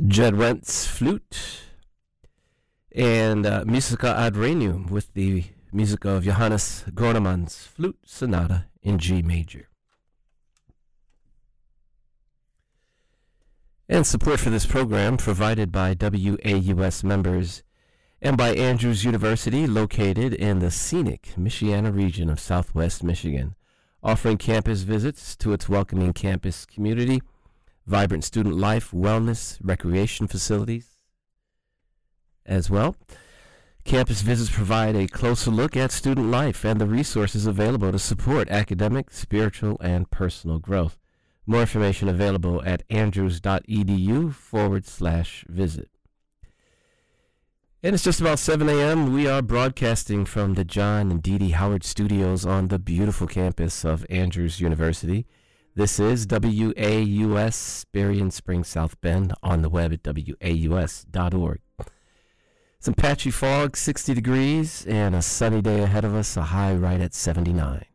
Jed Wentz flute, and Musica ad Regnum with the music of Johannes Gronemann's Flute Sonata in G major. And support for this program provided by WAUS members and by Andrews University, located in the scenic Michiana region of Southwest Michigan, offering campus visits to its welcoming campus community, vibrant student life, wellness, recreation facilities as well. Campus visits provide a closer look at student life and the resources available to support academic, spiritual, and personal growth. More information available at andrews.edu/visit. And it's just about 7 a.m. We are broadcasting from the John and Dee Dee Howard Studios on the beautiful campus of Andrews University. This is WAUS, Berrien Springs, South Bend, on the web at waus.org. Some patchy fog, 60 degrees, and a sunny day ahead of us, a high right at 79.